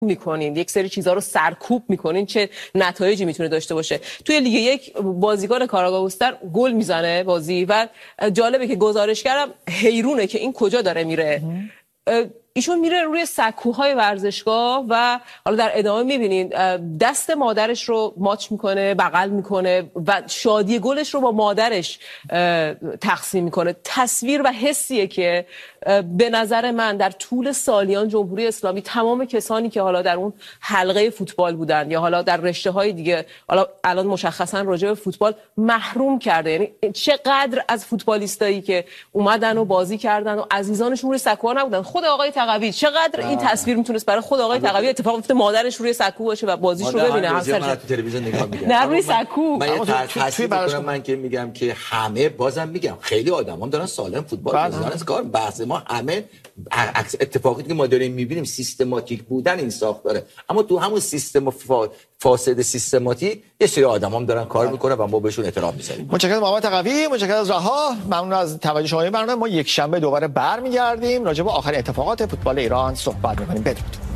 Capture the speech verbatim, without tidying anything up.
میکنین، یک سری چیزها رو سرکوب میکنین، چه نتایجی میتونه داشته باشه. توی لیگ یک بازیکن کاراگاوستر گل میزنه بازی و جالبه که گزارشگرم حیرونه که این کجا داره میره. ایشون میره روی سکوهای ورزشگاه و حالا در ادامه میبینین دست مادرش رو ماچ میکنه، بغل میکنه و شادی گلش رو با مادرش تقسیم میکنه. تصویر و حسیه که به نظر من در طول سالیان جمهوری اسلامی تمام کسانی که حالا در اون حلقه فوتبال بودن یا حالا در رشته های دیگه، حالا الان مشخصا راجع به فوتبال، محروم کرده. یعنی چقدر از فوتبالیستایی که اومدن و بازی کردن و عزیزانشون روی سکوها نبودن. خود آقای تقوی، چقدر این تصویر میتونست برای خود آقای تقوی اتفاق بیفته، مادرش روی سکو باشه و بازیش رو ببینه. همسر من تو تلویزیون نگاه می‌کردم، نه روی سکو. من یه تصحیح می‌کنم، من که میگم که همه، بازم میگم خیلی آدما دارن سالم فوتبال بازی از کار، بحث ما همه اتفاقی که ما داریم می‌بینیم سیستماتیک بودن این ساختاره، اما تو همون سیستم فا... فاسد سیستماتیک یه سری آدمام دارن کار میکنن و ما بهشون احترام میذاریم. متشکرم محمد تقوی، متشکرم از رها، ممنون از توجه شما به برنامه ما. یک شنبه دوباره برمیگردیم راجع به آخرین اتفاقات فوتبال ایران صحبت می‌کنیم. بدرود.